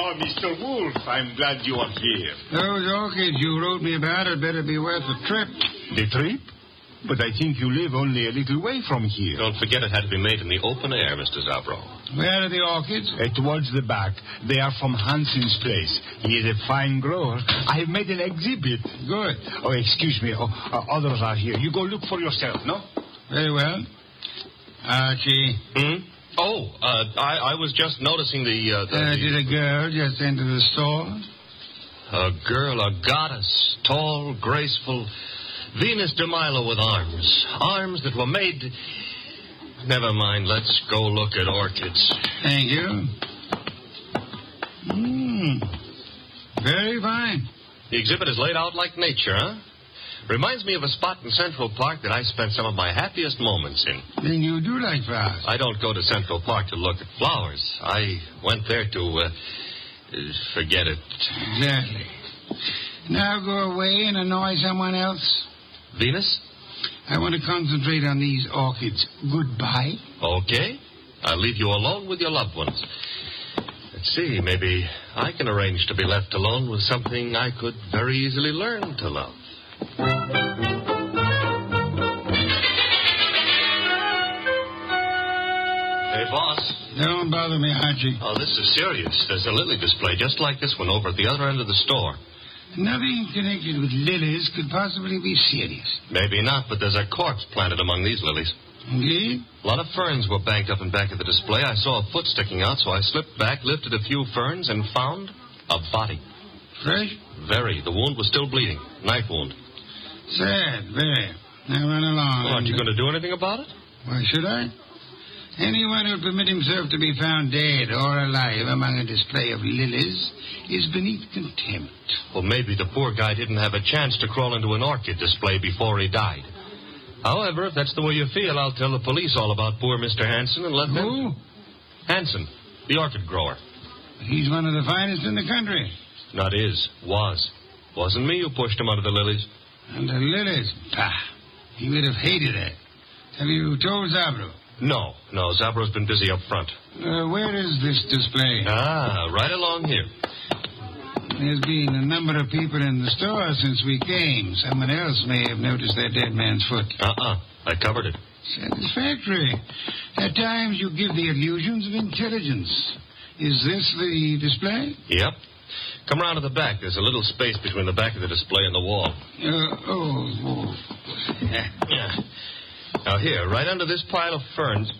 Oh, Mr. Wolf, I'm glad you are here. Those orchids you wrote me about had better be worth the trip. The trip? But I think you live only a little way from here. Don't forget it had to be made in the open air, Mr. Zabro. Where are the orchids? Towards the back. They are from Hansen's place. He is a fine grower. I have made an exhibit. Good. Oh, excuse me. Others are here. You go look for yourself, no? Very well. Archie. Oh, I was just noticing the Did a girl just enter the store? A girl, a goddess, tall, graceful, Venus de Milo with arms. Arms that were made... Never mind, let's go look at orchids. Thank you. Very fine. The exhibit is laid out like nature, huh? Reminds me of a spot in Central Park that I spent some of my happiest moments in. Then you do like flowers. I don't go to Central Park to look at flowers. I went there to, forget it. Exactly. Now go away and annoy someone else. Venus? I want to concentrate on these orchids. Goodbye. Okay. I'll leave you alone with your loved ones. Let's see, maybe I can arrange to be left alone with something I could very easily learn to love. Hey, boss. Don't bother me, Archie. Oh, this is serious. There's a lily display just like this one over at the other end of the store. Nothing connected with lilies could possibly be serious. Maybe not, but there's a corpse planted among these lilies. Indeed? A lot of ferns were banked up in back of the display. I saw a foot sticking out, so I slipped back, lifted a few ferns, and found a body. Fresh? Very. The wound was still bleeding. Knife wound. Sad, very. Now run along. Aren't you going to do anything about it? Why should I? Anyone who'll permit himself to be found dead or alive among a display of lilies is beneath contempt. Well, maybe the poor guy didn't have a chance to crawl into an orchid display before he died. However, if that's the way you feel, I'll tell the police all about poor Mr. Hansen and let them... Who? Hansen, the orchid grower. He's one of the finest in the country. Not is, was. Wasn't me who pushed him under the lilies. Under lilies? Bah. He would have hated that. Have you told Zabro? No, Zabro's been busy up front. Where is this display? Right along here. There's been a number of people in the store since we came. Someone else may have noticed that dead man's foot. I covered it. Satisfactory. At times you give the illusions of intelligence. Is this the display? Yep. Come around to the back. There's a little space between the back of the display and the wall. Yeah. Now here, right under this pile of ferns...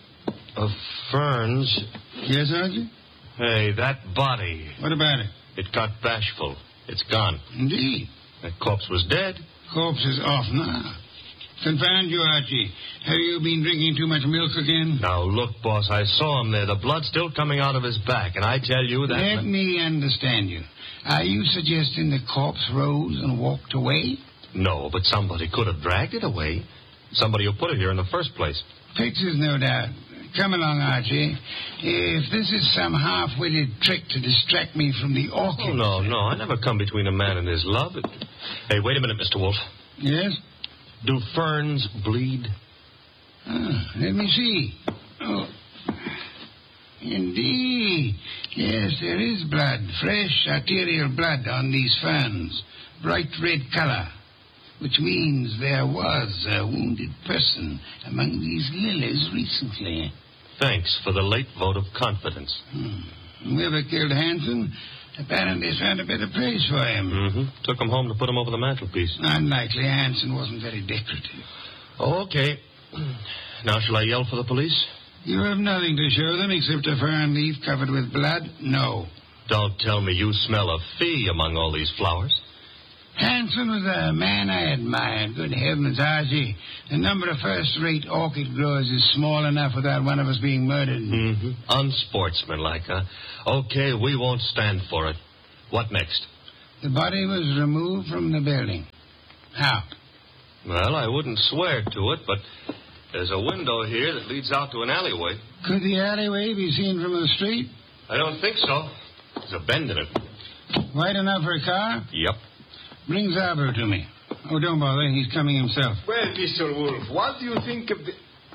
Yes, Archie? Hey, that body. What about it? It got bashful. It's gone. Indeed. That corpse was dead. Corpse is off now. Confound you, Archie. Have you been drinking too much milk again? Now, look, boss, I saw him there. The blood's still coming out of his back, and I tell you that... Let me understand you. Are you suggesting the corpse rose and walked away? No, but somebody could have dragged it away. Somebody who put it here in the first place. Pictures, no doubt. Come along, Archie. If this is some half-witted trick to distract me from the orchid... Oh, no. I never come between a man and his love. Hey, wait a minute, Mr. Wolf. Yes? Do ferns bleed? Let me see. Oh, indeed. Yes, there is blood. Fresh arterial blood on these ferns. Bright red color. Which means there was a wounded person among these lilies recently. Thanks for the late vote of confidence. Whoever killed Hansen apparently found a better place for him. Took him home to put him over the mantelpiece. Unlikely. Hansen wasn't very decorative. Okay. Now, shall I yell for the police? You have nothing to show them except a fern leaf covered with blood? No. Don't tell me you smell a fee among all these flowers. Hansen was a man I admired. Good heavens, Archie. The number of first-rate orchid growers is small enough without one of us being murdered. Unsportsmanlike, huh? Okay, we won't stand for it. What next? The body was removed from the building. How? Well, I wouldn't swear to it, but there's a window here that leads out to an alleyway. Could the alleyway be seen from the street? I don't think so. There's a bend in it. Wide enough for a car? Yep. Bring Zabro to me. Oh, don't bother. He's coming himself. Well, Mr. Wolf, what do you think of the...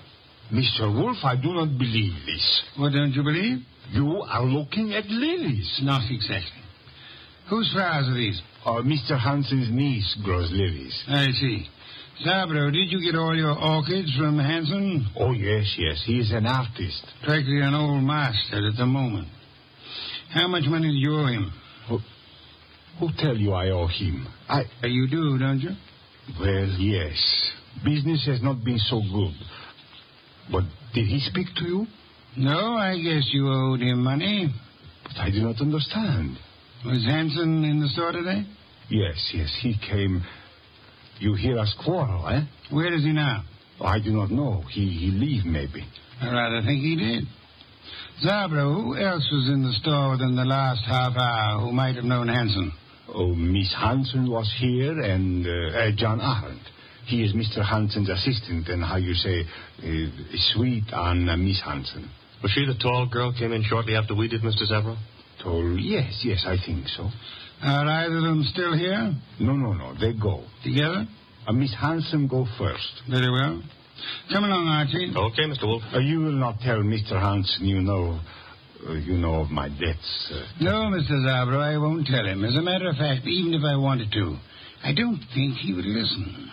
Mr. Wolf, I do not believe this. What don't you believe? You are looking at lilies. Not exactly. Whose flowers are these? Mr. Hansen's niece grows lilies. I see. Zabro, did you get all your orchids from Hansen? Oh, yes. He is an artist. Practically an old master at the moment. How much money do you owe him? Who tell you I owe him? You do, don't you? Well, yes. Business has not been so good. But did he speak to you? No, I guess you owed him money. But I do not understand. Was Hansen in the store today? Yes, he came. You hear us quarrel, eh? Where is he now? I do not know. He leave, maybe. I rather think he did. Zabro, who else was in the store within the last half hour who might have known Hansen? Oh, Miss Hansen was here, and John Arendt. He is Mr. Hansen's assistant, and how you say, sweet on Miss Hansen. Was she the tall girl came in shortly after we did, Mr. Zabro? Tall? Yes, I think so. Are either of them still here? No. They go. Together? Miss Hansen go first. Very well. Come along, Archie. Okay, Mr. Wolf. You will not tell Mr. Hansen you know of my debts. No, Mr. Zabro, I won't tell him. As a matter of fact, even if I wanted to, I don't think he would listen.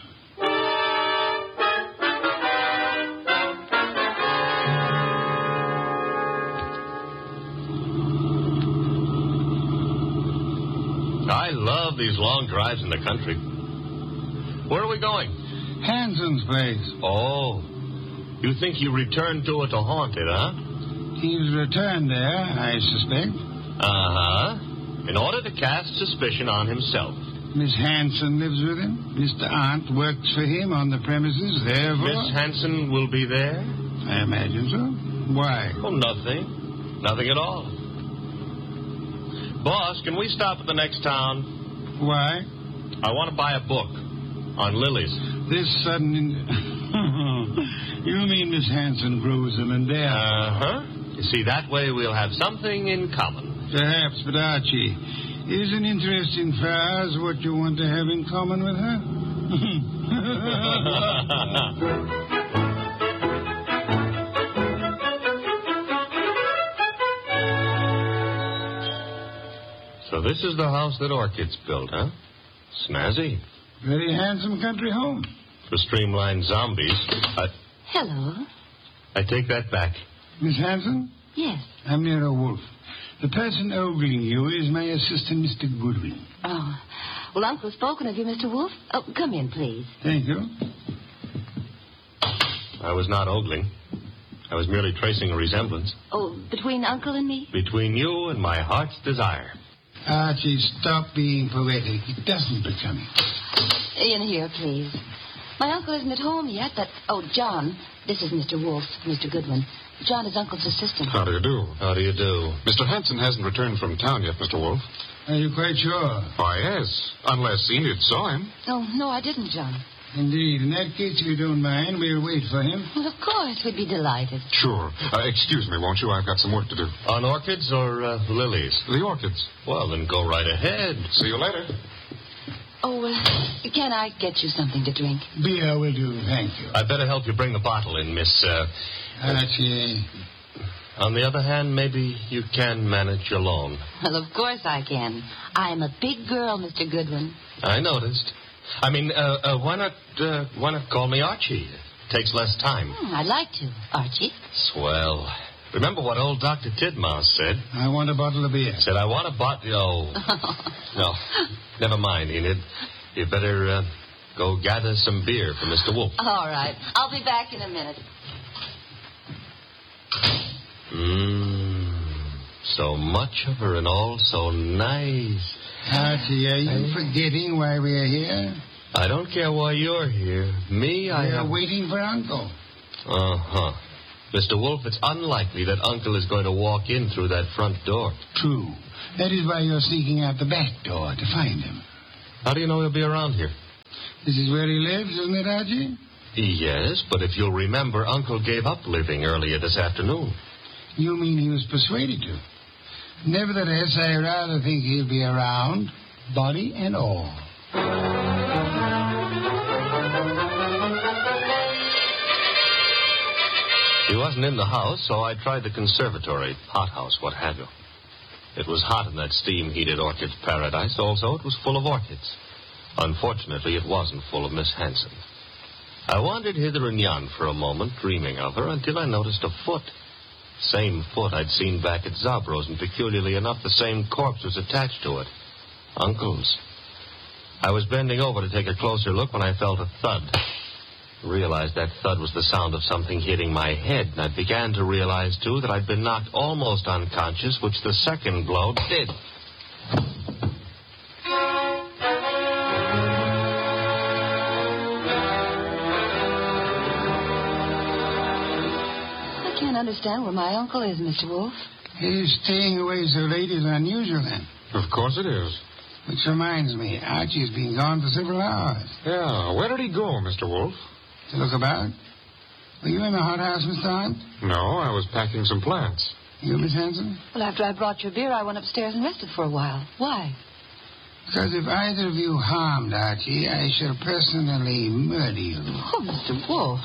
I love these long drives in the country. Where are we going? Hansen's place. Oh. You think you returned to it to haunt it, huh? He's returned there, I suspect. Uh-huh. In order to cast suspicion on himself. Miss Hansen lives with him. Mr. Arndt works for him on the premises, therefore... Miss Hansen will be there? I imagine so. Why? Oh, nothing. Nothing at all. Boss, can we stop at the next town? Why? I want to buy a book on lilies. This sudden... You mean Miss Hansen grows them in there? Uh-huh. You see, that way we'll have something in common. Perhaps, but Archie, is an interest in flowers what you want to have in common with her? So this is the house that Orchids built, huh? Snazzy. Very handsome country home. For streamlined zombies. Hello. I take that back. Miss Hansen? Yes. I'm Nero Wolf. The person ogling you is my assistant, Mr. Goodwin. Oh. Well, Uncle has spoken of you, Mr. Wolf. Oh, come in, please. Thank you. I was not ogling. I was merely tracing a resemblance. Oh, between Uncle and me? Between you and my heart's desire. Archie, stop being poetic. It doesn't become you. In here, please. My uncle isn't at home yet, but... Oh, John, this is Mr. Wolf, Mr. Goodwin. John is Uncle's assistant. How do you do? How do you do? Mr. Hansen hasn't returned from town yet, Mr. Wolf. Are you quite sure? Why, yes. Unless Enid saw him. Oh, no, I didn't, John. Indeed. In that case, if you don't mind, we'll wait for him. Well, of course, we'd be delighted. Sure. Excuse me, won't you? I've got some work to do. On orchids or lilies? The orchids. Well, then go right ahead. See you later. Oh, can I get you something to drink? Beer will do, thank you. I'd better help you bring the bottle in, Miss... Archie. On the other hand, maybe you can manage alone. Well, of course I can. I'm a big girl, Mr. Goodwin. I noticed. I mean, why not call me Archie? It takes less time. I'd like to, Archie. Swell. Remember what old Dr. Tidmouse said? I want a bottle of beer. Said, I want a bottle... Oh. No. Never mind, Enid. You better go gather some beer for Mr. Wolf. All right. I'll be back in a minute. So much of her and all so nice. Archie, are you forgetting why we're here? I don't care why you're here. Me, We're waiting for Uncle. Uh-huh. Mr. Wolf, it's unlikely that Uncle is going to walk in through that front door. True. That is why you're seeking out the back door to find him. How do you know he'll be around here? This is where he lives, isn't it, Archie? Yes, but if you'll remember, Uncle gave up living earlier this afternoon. You mean he was persuaded to? Nevertheless, I rather think he'll be around, body and all. wasn't in the house, so I tried the conservatory, hothouse, what have you. It was hot in that steam-heated orchid paradise. Also, it was full of orchids. Unfortunately, it wasn't full of Miss Hanson. I wandered hither and yon for a moment, dreaming of her, until I noticed a foot. Same foot I'd seen back at Zabro's, and peculiarly enough, the same corpse was attached to it. Uncle's. I was bending over to take a closer look when I felt a thud. I realized that thud was the sound of something hitting my head, and I began to realize, too, that I'd been knocked almost unconscious, which the second blow did. I can't understand where my uncle is, Mr. Wolf. His staying away so late is unusual, then. Of course it is. Which reminds me, Archie's been gone for several hours. Yeah, where did he go, Mr. Wolf? To look about. Were you in the hothouse, Mr. Hunt? No, I was packing some plants. You, Miss Hanson? Well, after I brought your beer, I went upstairs and rested for a while. Why? Because if either of you harmed Archie, I shall personally murder you. Oh, Mr. Wolf.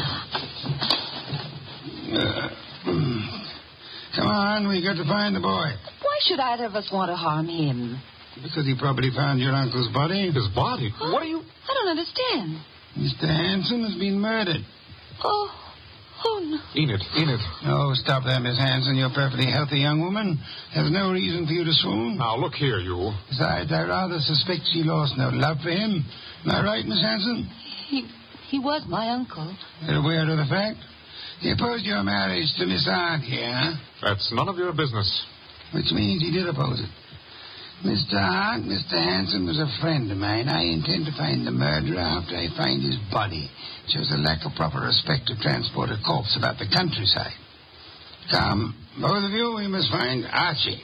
Come on, we got to find the boy. Why should either of us want to harm him? Because he probably found your uncle's body. His body? Huh? What are you... I don't understand. Mr. Hanson has been murdered. Oh no. Enid. Oh, stop that, Miss Hanson. You're a perfectly healthy young woman. There's no reason for you to swoon. Now, look here, you. Besides, I rather suspect she lost no love for him. Am I right, Miss Hanson? He was my uncle. You're aware of the fact? He opposed your marriage to Miss Aunt here, huh? That's none of your business. Which means he did oppose it. Mr. Hart, Mr. Hanson was a friend of mine. I intend to find the murderer after I find his body. It shows a lack of proper respect to transport a corpse about the countryside. Come, both of you, we must find Archie.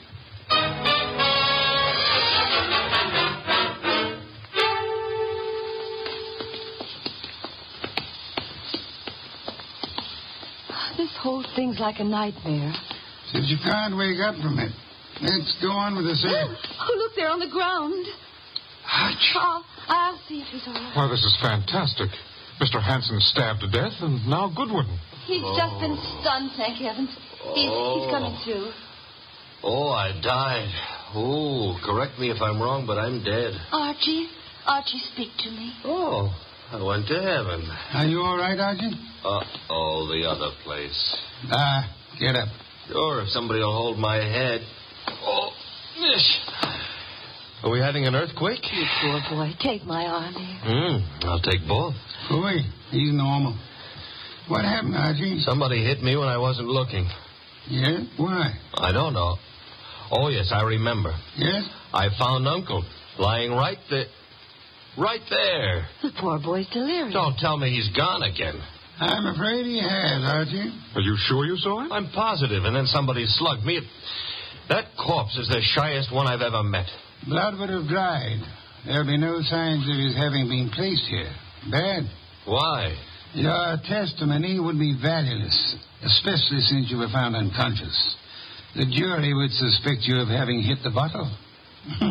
This whole thing's like a nightmare. Since you can't wake up from it, let's go on with the search. Oh, look, they're on the ground. Archie. I'll see if he's all right. Why, this is fantastic. Mr. Hanson stabbed to death, and now Goodwin. He's just been stunned, thank heavens. He's coming to. Oh, I died. Oh, correct me if I'm wrong, but I'm dead. Archie, speak to me. Oh, I went to heaven. Are you all right, Archie? The other place. Get up. Sure, if somebody will hold my head. Oh, this. Are we having an earthquake? You poor boy. Take my arm here. I'll take both. Boy, he's normal. What happened, Archie? Somebody hit me when I wasn't looking. Yeah? Why? I don't know. Oh, yes, I remember. Yes? I found Uncle lying right there. Right there. The poor boy's delirious. Don't tell me he's gone again. I'm afraid he has, Archie. Are you sure you saw him? I'm positive, and then somebody slugged me. That corpse is the shyest one I've ever met. Blood would have dried. There'll be no signs of his having been placed here. Bad. Why? Your testimony would be valueless, especially since you were found unconscious. The jury would suspect you of having hit the bottle.